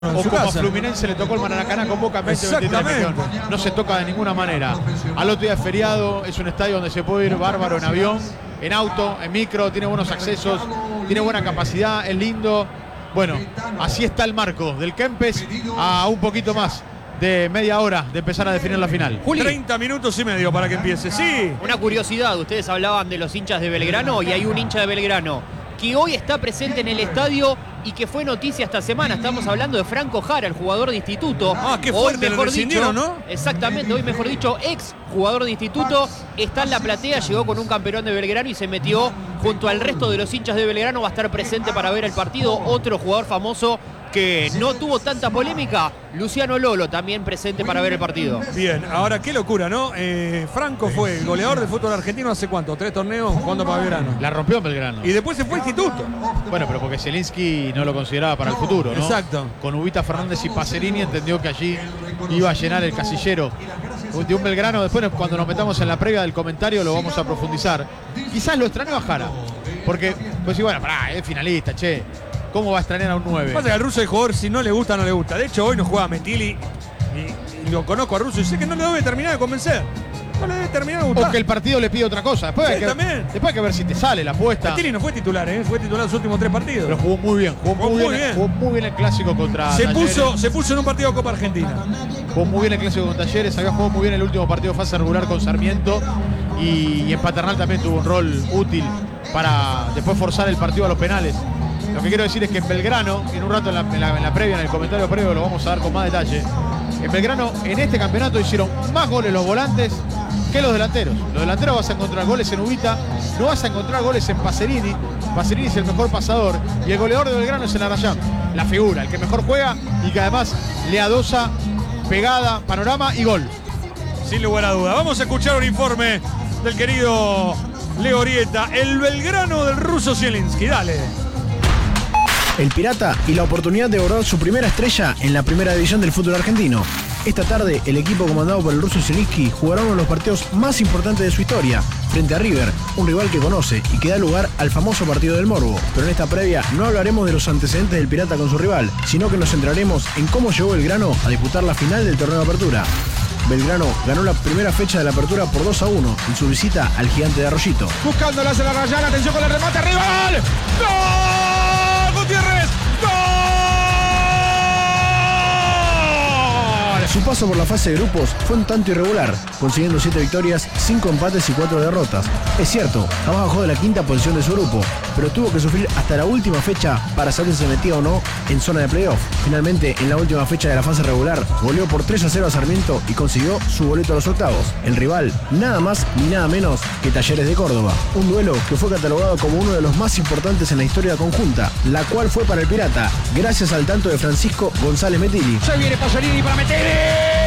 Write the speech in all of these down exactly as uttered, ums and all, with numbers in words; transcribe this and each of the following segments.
O como a Fluminense le tocó el Maracaná con Boca en veinte veintitrés millones. No se toca de ninguna manera. Al otro día es feriado, es un estadio donde se puede ir bárbaro en avión, en auto, en micro, tiene buenos accesos, tiene buena capacidad, es lindo. Bueno, así está el marco del Kempes a un poquito más de media hora de empezar a definir la final. Juli, treinta minutos y medio para que empiece. Sí. Una curiosidad, ustedes hablaban de los hinchas de Belgrano y hay un hincha de Belgrano que hoy está presente en el estadio y que fue noticia esta semana. Estamos hablando de Franco Jara, el jugador de Instituto. Ah, qué fuerte, hoy, mejor le dicho, ¿no? Exactamente, hoy mejor dicho, ex jugador de Instituto, está en la platea, llegó con un campeón de Belgrano y se metió junto al resto de los hinchas de Belgrano. Va a estar presente para ver el partido. Otro jugador famoso que no tuvo tanta polémica, Luciano Lolo, también presente para ver el partido. Bien, ahora qué locura, ¿no? Eh, Franco fue el goleador del fútbol argentino hace cuánto, tres torneos jugando para Belgrano. La rompió en Belgrano. Y después se fue a Instituto. Bueno, pero porque Zielinski no lo consideraba para el futuro, ¿no? Exacto. Con Ubita Fernández y Pacerini entendió que allí iba a llenar el casillero de un Belgrano. Después, cuando nos metamos en la previa del comentario, lo vamos a profundizar. Quizás lo extrañó a Jara, porque, pues sí, bueno, pará, es finalista, che. ¿Cómo va a extrañar a un nueve? Pasa que al ruso el jugador, si no le gusta, no le gusta. De hecho, hoy no juega Metili y, y lo conozco a Russo y sé que no le debe terminar de convencer. No le debe terminar de gustar. O que el partido le pide otra cosa. Después, Sí, hay, que, también. después hay que ver si te sale la apuesta. Metili no fue titular, ¿eh? Fue titular los últimos tres partidos. Pero jugó muy bien. Jugó, Jugó muy, muy bien, bien. Jugó muy bien el clásico contra Se Talleres. puso, se puso en un partido de Copa Argentina. Jugó muy bien el clásico con Talleres. Había jugado muy bien el último partido de fase regular con Sarmiento. Y, y en Paternal también tuvo un rol útil para después forzar el partido a los penales. Lo que quiero decir es que en Belgrano, en un rato en la, en la, en la previa, en el comentario previo, lo vamos a dar con más detalle. En Belgrano, en este campeonato, hicieron más goles los volantes que los delanteros. Los delanteros vas a encontrar goles en Ubita, no vas a encontrar goles en Pacerini. Pacerini es el mejor pasador y el goleador de Belgrano es el Arayán, la figura, el que mejor juega y que además le adosa pegada, panorama y gol. Sin lugar a duda. Vamos a escuchar un informe del querido Leo Orieta, el Belgrano del ruso Zielinski. Dale. El Pirata y la oportunidad de bordar su primera estrella en la primera división del fútbol argentino. Esta tarde, el equipo comandado por el ruso Zielinski jugará uno de los partidos más importantes de su historia, frente a River, un rival que conoce y que da lugar al famoso partido del Morbo. Pero en esta previa no hablaremos de los antecedentes del Pirata con su rival, sino que nos centraremos en cómo llegó Belgrano a disputar la final del torneo de apertura. Belgrano ganó la primera fecha de la apertura por dos a uno en su visita al Gigante de Arroyito. Buscándola hacia la rayada, atención con el remate, arriba, ¡gol! ¡Gol! ¡Gutiérrez! ¡Gol! Su paso por la fase de grupos fue un tanto irregular, consiguiendo siete victorias, cinco empates y cuatro derrotas. Es cierto, jamás bajó de la quinta posición de su grupo, pero tuvo que sufrir hasta la última fecha para saber si se metía o no en zona de playoff. Finalmente, en la última fecha de la fase regular, goleó por tres a cero a Sarmiento y consiguió su boleto a los octavos. El rival, nada más ni nada menos que Talleres de Córdoba. Un duelo que fue catalogado como uno de los más importantes en la historia conjunta, la cual fue para el Pirata, gracias al tanto de Francisco González Metilli. Se viene Pacerini para meter.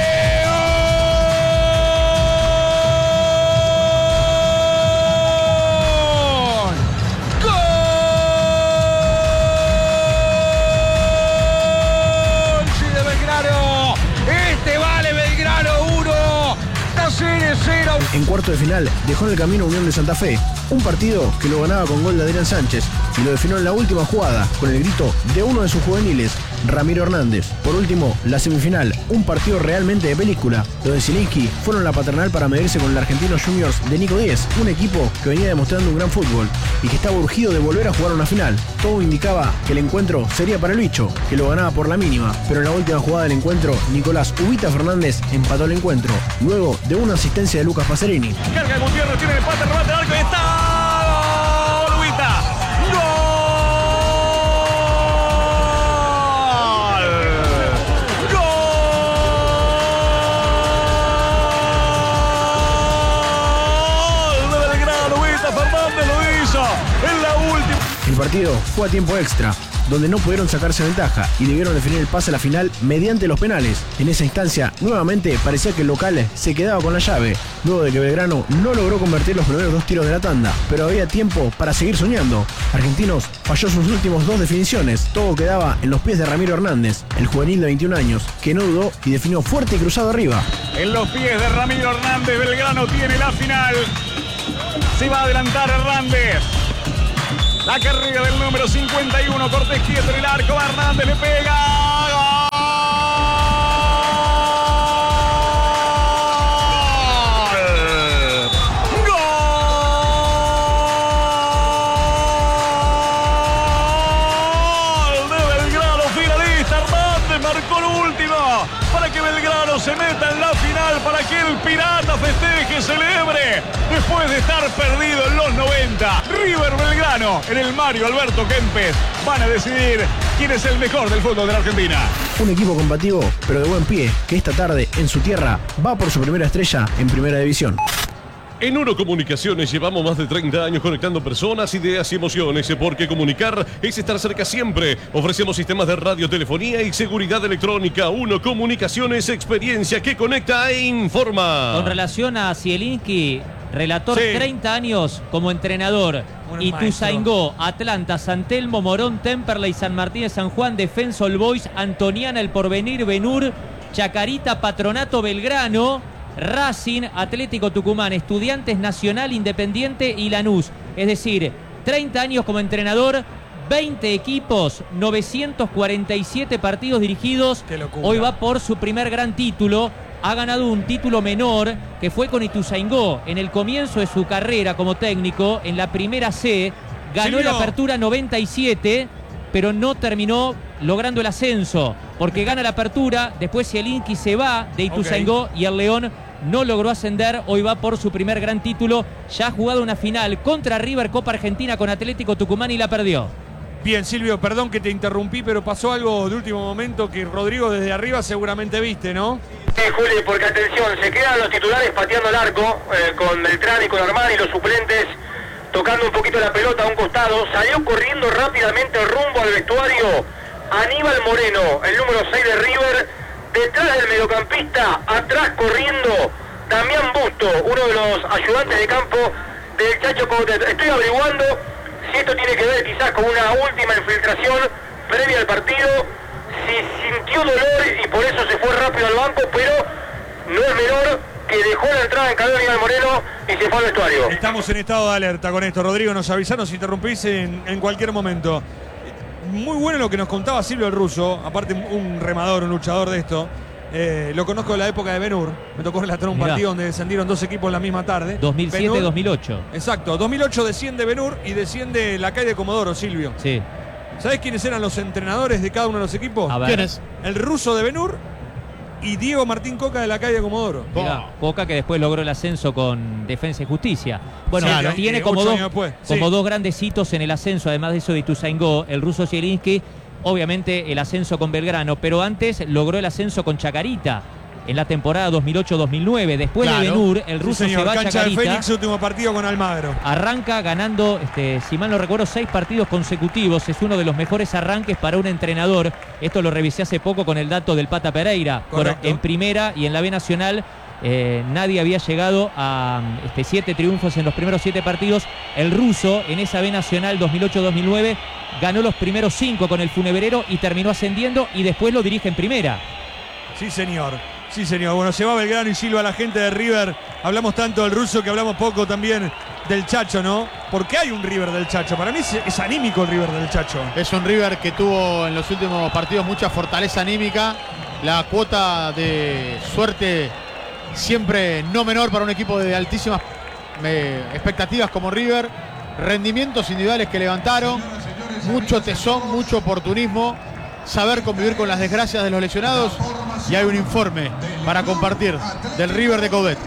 En cuarto de final dejó en el camino Unión de Santa Fe, un partido que lo ganaba con gol de Adrián Sánchez y lo definió en la última jugada con el grito de uno de sus juveniles, Ramiro Hernández. Por último, la semifinal, un partido realmente de película. Los de Zielinski fueron a la Paternal para medirse con el Argentinos Juniors de Nico Díez, un equipo que venía demostrando un gran fútbol y que estaba urgido de volver a jugar una final. Todo indicaba que el encuentro sería para el bicho, que lo ganaba por la mínima, pero en la última jugada del encuentro, Nicolás Ubita Fernández empató el encuentro, luego de una asistencia de Lucas Pacerini. Carga de Gutiérrez, tiene el empate, remate al arco y está. ¡Gol! Ubita. El partido fue a tiempo extra, donde no pudieron sacarse ventaja y debieron definir el pase a la final mediante los penales. En esa instancia, nuevamente parecía que el local se quedaba con la llave, luego de que Belgrano no logró convertir los primeros dos tiros de la tanda, pero había tiempo para seguir soñando. Argentinos falló sus últimos dos definiciones, todo quedaba en los pies de Ramiro Hernández, el juvenil de veintiún años, que no dudó y definió fuerte y cruzado arriba. En los pies de Ramiro Hernández, Belgrano tiene la final. Se va a adelantar Hernández. La carrera del número cincuenta y uno, Cortés quieto en el arco, Hernández le pega. para que Belgrano se meta en la final, para que el Pirata festeje, celebre, después de estar perdido en los noventa. River Belgrano en el Mario Alberto Kempes van a decidir quién es el mejor del fútbol de la Argentina. Un equipo combativo, pero de buen pie, que esta tarde, en su tierra, va por su primera estrella en Primera División. En Oro Comunicaciones llevamos más de treinta años conectando personas, ideas y emociones, porque comunicar es estar cerca siempre. Ofrecemos sistemas de radiotelefonía y seguridad electrónica. Uno Comunicaciones, experiencia que conecta e informa. Con relación a Zielinski, relator, Sí. treinta años como entrenador. Un Ituzaingó, Atlanta, San Telmo, Morón, Temperley, San Martín de San Juan, Defensa All Boys, Antoniana, El Porvenir, Benur, Chacarita, Patronato, Belgrano, Racing, Atlético Tucumán, Estudiantes, Nacional, Independiente y Lanús. Es decir, treinta años como entrenador, veinte equipos, novecientos cuarenta y siete partidos dirigidos. Qué locura. Hoy va por su primer gran título. Ha ganado un título menor que fue con Ituzaingó en el comienzo de su carrera como técnico en la primera C. Ganó Silvio. la apertura noventa y siete, pero no terminó logrando el ascenso, porque gana la apertura, después Zielinski se va de Ituzaingó Ok. y el León no logró ascender. Hoy va por su primer gran título. Ya ha jugado una final contra River Copa Argentina con Atlético Tucumán y la perdió. Bien, Silvio, perdón que te interrumpí, pero pasó algo de último momento que Rodrigo desde arriba seguramente viste, ¿no? Sí, Juli, porque atención, se quedan los titulares pateando el arco, eh, con Beltrán y con Armani, los suplentes tocando un poquito la pelota a un costado. Salió corriendo rápidamente rumbo al vestuario Aníbal Moreno, el número seis de River, detrás del mediocampista, atrás corriendo Damián Busto, uno de los ayudantes de campo del Chacho Coudet. Estoy averiguando si esto tiene que ver quizás con una última infiltración previa al partido, si sintió dolor y por eso se fue rápido al banco, pero no es menor que dejó la entrada en calor Aníbal Moreno y se fue al vestuario. Estamos en estado de alerta con esto, Rodrigo. Nos avisás, nos interrumpís en, en cualquier momento. Muy bueno lo que nos contaba Silvio el Ruso, aparte un remador, un luchador de esto. Eh, lo conozco de la época de Benur. Me tocó relatar un Mirá. partido donde descendieron dos equipos la misma tarde. dos mil siete Benur- dos mil ocho. Exacto, dos mil ocho desciende Benur y desciende la calle de Comodoro, Silvio. Sí. ¿Sabés quiénes eran los entrenadores de cada uno de los equipos? A ver. ¿Quién es? El Ruso de Benur y Diego Martín Coca de la calle de Comodoro. Mirá, Coca, que después logró el ascenso con Defensa y Justicia. Bueno, Sí, claro. tiene Eh, como, ocho dos, años después. como Sí. dos grandes hitos en el ascenso, además de eso de Ituzaingó, el ruso Zielinski, obviamente el ascenso con Belgrano, pero antes logró el ascenso con Chacarita en la temporada dos mil ocho dos mil nueve. Después Claro. de Benur, el Sí, ruso señor. se va a Cancha de Chacarita. Fénix, último partido con Almagro. Arranca ganando, este, si mal no recuerdo, seis partidos consecutivos. Es uno de los mejores arranques para un entrenador. Esto lo revisé hace poco con el dato del Pata Pereira. Correcto. Bueno, en primera y en la B Nacional eh, nadie había llegado a este, siete triunfos en los primeros siete partidos. El ruso en esa B Nacional dos mil ocho dos mil nueve ganó los primeros cinco con el Funebrero y terminó ascendiendo y después lo dirige en primera. Sí, señor. Sí, señor. Bueno, se va Belgrano y Silva, la gente de River. Hablamos tanto del Ruso que hablamos poco también del Chacho, ¿no? Porque hay un River del Chacho. Para mí es, es anímico el River del Chacho. Es un River que tuvo en los últimos partidos mucha fortaleza anímica. La cuota de suerte siempre no menor para un equipo de altísimas eh, expectativas como River. Rendimientos individuales que levantaron. Mucho tesón, mucho oportunismo. Saber convivir con las desgracias de los lesionados. Y hay un informe para compartir del River de Coudet.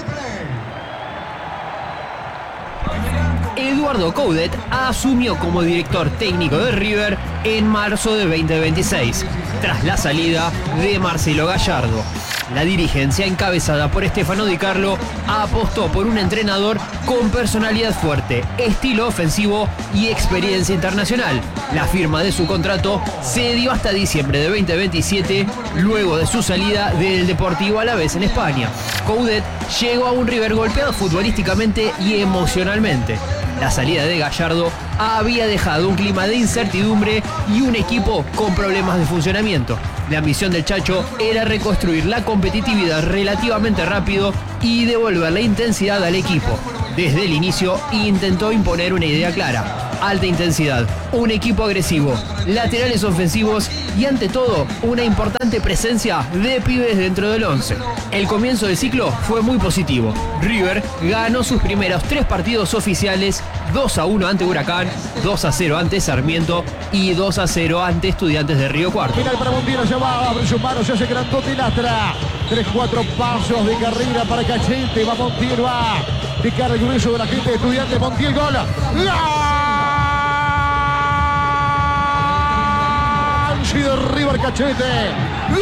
Eduardo Coudet asumió como director técnico de River en marzo de veinte veintiséis, tras la salida de Marcelo Gallardo. La dirigencia, encabezada por Stefano Di Carlo, apostó por un entrenador con personalidad fuerte, estilo ofensivo y experiencia internacional. La firma de su contrato se dio hasta diciembre de veinte veintisiete, luego de su salida del Deportivo Alavés en España. Coudet llegó a un River golpeado futbolísticamente y emocionalmente. La salida de Gallardo había dejado un clima de incertidumbre y un equipo con problemas de funcionamiento. La ambición del Chacho era reconstruir la competitividad relativamente rápido y devolver la intensidad al equipo. Desde el inicio intentó imponer una idea clara: alta intensidad, un equipo agresivo, laterales ofensivos y ante todo una importante presencia de pibes dentro del once. El comienzo del ciclo fue muy positivo. River ganó sus primeros tres partidos oficiales, dos a uno ante Huracán, dos a cero ante Sarmiento y dos a cero ante Estudiantes de Río Cuarto. Final para Montiel, allá va, abre sus manos, se hace grandote y lastra. Tres, cuatro pasos de carrera para Cachete, va Montiel, va. De cara el grueso de la gente de Estudiantes, Montiel, gol. ¡Gol! Sí, de River Cachete. ¡Gol!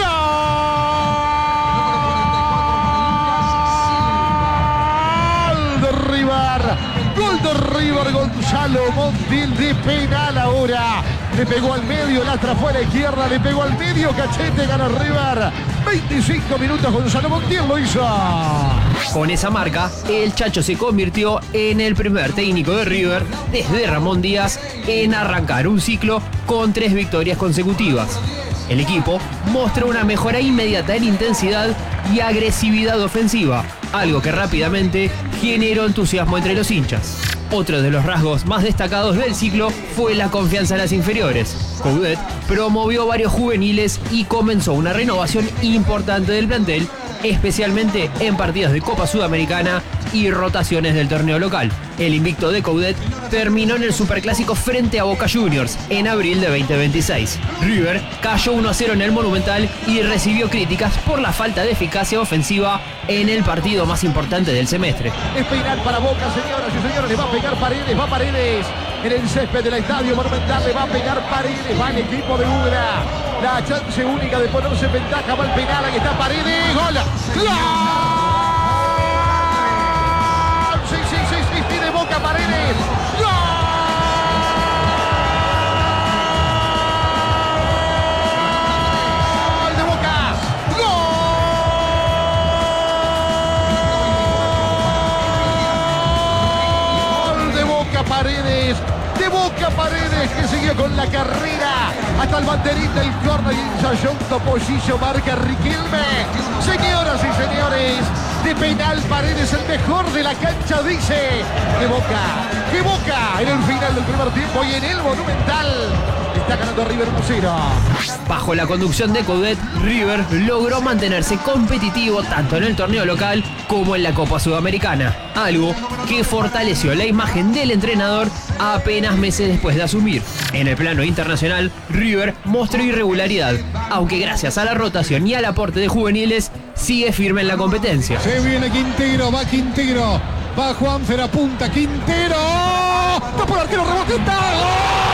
De River. Gol de River, Gonzalo Montiel de penal ahora. Le pegó al medio, Lastra fue a la izquierda, le pegó al medio, Cachete, gana River. veinticinco minutos, Gonzalo Montiel lo hizo. Con esa marca, el Chacho se convirtió en el primer técnico de River desde Ramón Díaz en arrancar un ciclo con tres victorias consecutivas. El equipo mostró una mejora inmediata en intensidad y agresividad ofensiva, algo que rápidamente generó entusiasmo entre los hinchas. Otro de los rasgos más destacados del ciclo fue la confianza en las inferiores. Coudet promovió varios juveniles y comenzó una renovación importante del plantel, especialmente en partidos de Copa Sudamericana y rotaciones del torneo local. El invicto de Coudet terminó en el Superclásico frente a Boca Juniors en abril de veinte veintiséis. River cayó uno a cero en el Monumental y recibió críticas por la falta de eficacia ofensiva en el partido más importante del semestre. Es penal para Boca, señoras y señores, le va a pegar Paredes, va Paredes en el césped del Estadio Monumental, le va a pegar Paredes, va el equipo de Udra. La chance única de ponerse en ventaja, va el penal, aquí está Paredes, gol. ¡Gol! Sí, sí, sí, sí, tiene Boca Paredes. ¡Gol! De Boca. ¡Gol! De Boca Paredes. De Boca Paredes, que siguió con la carrera hasta el banderín del córner y ensayó un topollillo, marca Riquelme. Señoras y señores, de penal Paredes, el mejor de la cancha, dice que Boca, que Boca en el final del primer tiempo y en el Monumental está ganando River uno cero. Bajo la conducción de Coudet, River logró mantenerse competitivo tanto en el torneo local como en la Copa Sudamericana, algo que fortaleció la imagen del entrenador apenas meses después de asumir. En el plano internacional, River mostró irregularidad, aunque gracias a la rotación y al aporte de juveniles, sigue firme en la competencia. Se viene Quintero, va Quintero, va Juanfer, apunta Quintero, está por el arquero, rebote, está, ¡gol!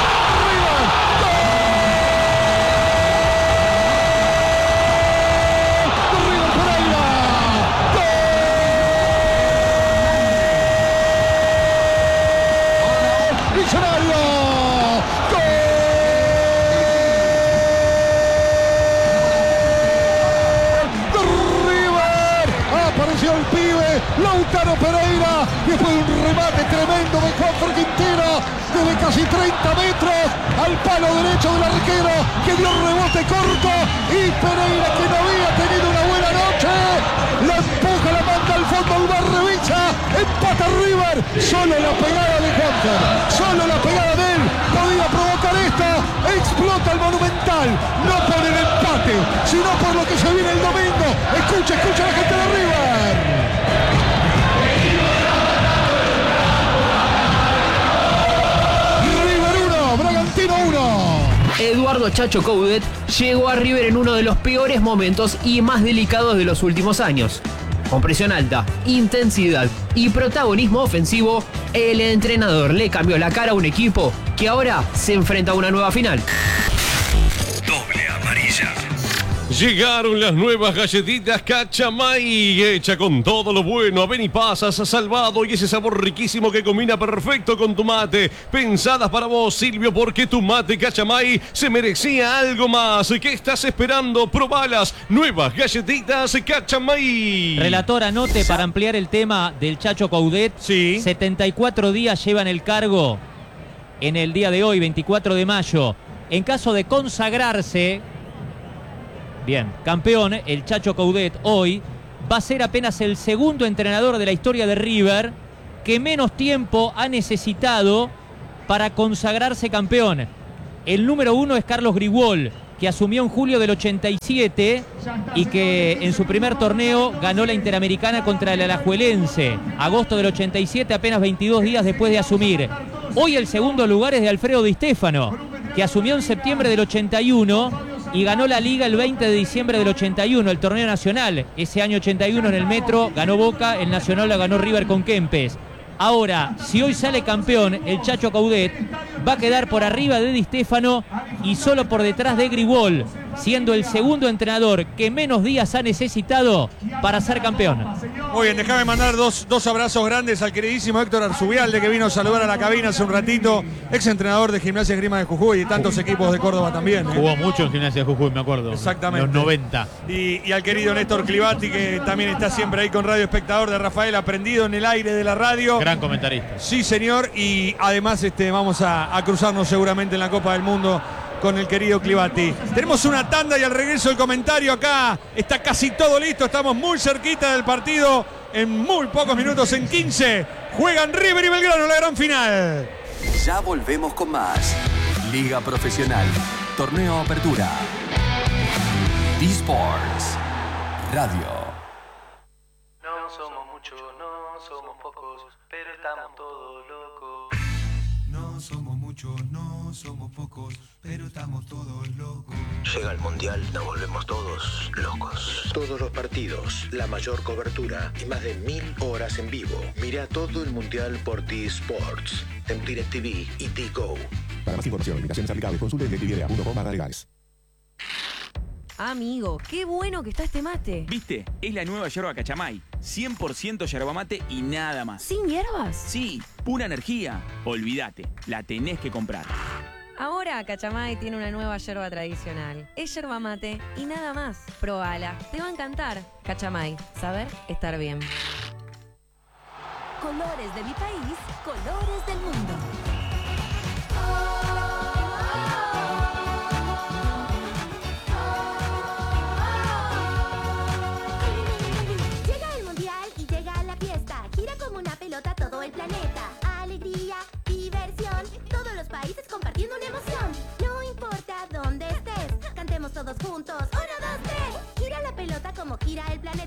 El pibe Lautaro Pereira, después de un remate tremendo de Juanfer Quintero desde casi treinta metros al palo derecho del arquero, que dio rebote corto, y Pereira, que no había tenido una buena noche, la empuja, la manda al fondo al Barrevicha, empata River. Solo la pegada de Juanfer, solo la pegada de él podía provocar esta. Explota el Monumental, no por el empate, sino por lo que se viene el domingo. Escucha, escucha a la gente de River. River uno, Bragantino uno. Eduardo Chacho Coudet llegó a River en uno de los peores momentos y más delicados de los últimos años. Con presión alta, intensidad y protagonismo ofensivo, el entrenador le cambió la cara a un equipo que ahora se enfrenta a una nueva final. Doble amarilla. Llegaron las nuevas galletitas Cachamay, hecha con todo lo bueno, ven y pasas, salvado y ese sabor riquísimo que combina perfecto con tu mate. Pensadas para vos, Silvio, porque tu mate Cachamay se merecía algo más. ¿Qué estás esperando? Probalas, nuevas galletitas Cachamay. Relator, anote para ampliar el tema del Chacho Coudet. Sí. setenta y cuatro días llevan el cargo en el día de hoy, veinticuatro de mayo. En caso de consagrarse, bien, campeón, el Chacho Coudet hoy va a ser apenas el segundo entrenador de la historia de River que menos tiempo ha necesitado para consagrarse campeón. El número uno es Carlos Grigol, que asumió en julio del ochenta y siete y que en su primer torneo ganó la Interamericana contra el Alajuelense. Agosto del ochenta y siete, apenas veintidós días después de asumir. Hoy el segundo lugar es de Alfredo Di Stéfano, que asumió en septiembre del ochenta y uno y ganó la Liga el veinte de diciembre del ochenta y uno, el torneo nacional. Ese año ochenta y uno en el Metro ganó Boca, el Nacional la ganó River con Kempes. Ahora, si hoy sale campeón, el Chacho Coudet va a quedar por arriba de Di Stéfano y solo por detrás de Grigol, siendo el segundo entrenador que menos días ha necesitado para ser campeón. Muy bien, déjame mandar dos, dos abrazos grandes al queridísimo Héctor Arzubialde, que vino a saludar a la cabina hace un ratito, ex entrenador de Gimnasia Esgrima de Jujuy y tantos equipos de Córdoba también. ¿eh? Jugó mucho en Gimnasia de Jujuy, me acuerdo. Exactamente. Los noventa. Y, y al querido Néstor Clivati, que también está siempre ahí con Radio Espectador de Rafael, aprendido en el aire de la radio. Gran comentarista. Sí, señor, y además este, vamos a, a cruzarnos seguramente en la Copa del Mundo con el querido Clivati. Tenemos una tanda y al regreso el comentario acá. Está casi todo listo, estamos muy cerquita del partido. En muy pocos minutos, en quince, juegan River y Belgrano la gran final. Ya volvemos con más. Liga Profesional, Torneo Apertura, eSports, Radio. No somos muchos, no somos pocos, pero estamos todos locos. No somos muchos, no somos pocos, pero estamos todos locos. Llega el Mundial, nos volvemos todos locos. Todos los partidos, la mayor cobertura y más de mil horas en vivo. Mira todo el Mundial por eSports, en DirecTV y Tigo. Para más información, limitaciones aplicables, consulte en directv punto com barra legales. Amigo, qué bueno que está este mate. ¿Viste? Es la nueva yerba Cachamay. cien por ciento yerba mate y nada más. ¿Sin hierbas? Sí, pura energía. Olvídate, la tenés que comprar. Ahora Cachamay tiene una nueva yerba tradicional. Es yerba mate y nada más. Probala, te va a encantar. Cachamay, saber estar bien. Colores de mi país, colores del mundo. Llega el mundial y llega la fiesta. Gira como una pelota todo el planeta. Alegría, diversión, todos los países compartiendo una emoción. No importa dónde estés, cantemos todos juntos. Uno, dos, tres. Gira la pelota como gira el planeta.